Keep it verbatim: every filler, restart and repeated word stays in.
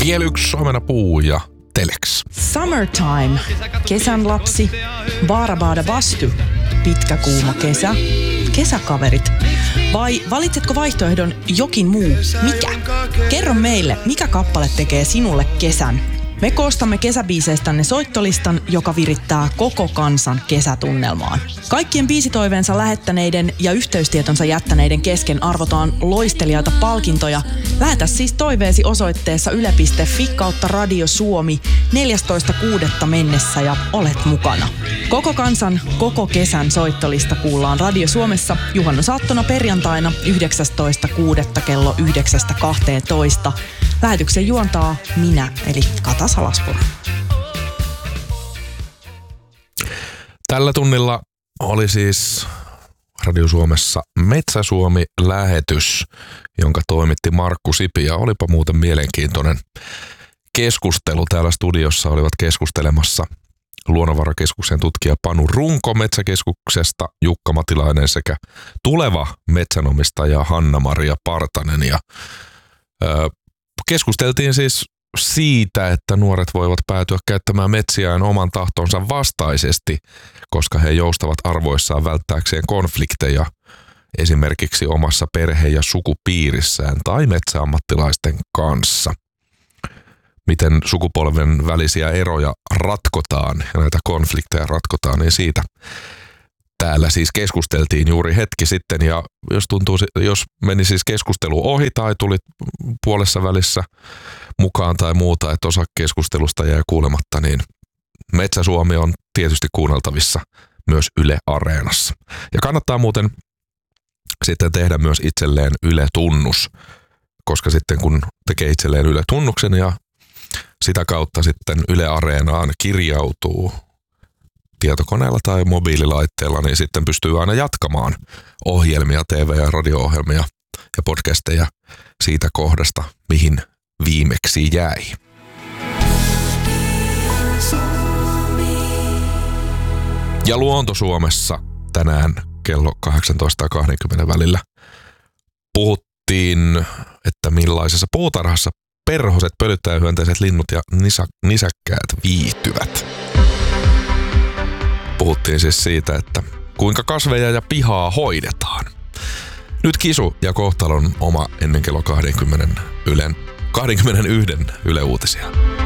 Kieli yksi, omenapuu ja Telex. Summertime, kesän lapsi, baarabaada bastu, pitkä kuuma kesä, kesäkaverit. Vai valitsetko vaihtoehdon jokin muu? Mikä? Kerro meille, mikä kappale tekee sinulle kesän? Me koostamme kesäbiiseistänne soittolistan, joka virittää koko kansan kesätunnelmaan. Kaikkien biisitoiveensa lähettäneiden ja yhteystietonsa jättäneiden kesken arvotaan loistelijoita palkintoja. Lähetä siis toiveesi osoitteessa yle piste fi kautta Radio Suomi neljästoista kuudetta mennessä ja olet mukana. Koko kansan, koko kesän soittolista kuullaan Radio Suomessa juhannusaattona perjantaina yhdeksästoista kuudetta kello yhdeksästä kahteentoista. Lähetyksen juontaa minä, eli Kata Salaspuro. Tällä tunnilla oli siis Radio Suomessa Metsä-Suomi-lähetys, jonka toimitti Markku Sipi, ja olipa muuten mielenkiintoinen keskustelu. Täällä studiossa olivat keskustelemassa Luonnonvarakeskuksen tutkija Panu Runko Metsäkeskuksesta, Jukka Matilainen sekä tuleva metsänomistaja Hanna-Maria Partanen. Ja, ö, keskusteltiin siis siitä, että nuoret voivat päätyä käyttämään metsiään oman tahtonsa vastaisesti, koska he joustavat arvoissaan välttääkseen konflikteja esimerkiksi omassa perhe- ja sukupiirissään tai metsäammattilaisten kanssa. Miten sukupolven välisiä eroja ratkotaan ja näitä konflikteja ratkotaan, niin siitä täällä siis keskusteltiin juuri hetki sitten, ja jos tuntuu, jos meni siis keskustelu ohi tai tuli puolessa välissä mukaan tai muuta, että osa keskustelusta jäi kuulematta, niin Metsä-Suomi on tietysti kuunneltavissa myös Yle Areenassa. Ja kannattaa muuten sitten tehdä myös itselleen Yle-tunnus, koska sitten kun tekee itselleen Yle-tunnuksen ja sitä kautta sitten Yle Areenaan kirjautuu tietokoneella tai mobiililaitteella, niin sitten pystyy aina jatkamaan ohjelmia, T V- ja radio-ohjelmia ja podcasteja siitä kohdasta, mihin viimeksi jäi. Ja Luonto Suomessa tänään kello kahdeksantoista ja kaksikymmentä välillä puhuttiin, että millaisessa puutarhassa perhoset, pölyttäjähyönteiset, linnut ja nisa, nisäkkäät viihtyvät. Puhuttiin siis siitä, että kuinka kasveja ja pihaa hoidetaan. Nyt Kisu ja Kohtalon oma ennen kello kaksikymmentä Ylen, kaksikymmentäyksi Yle Uutisia.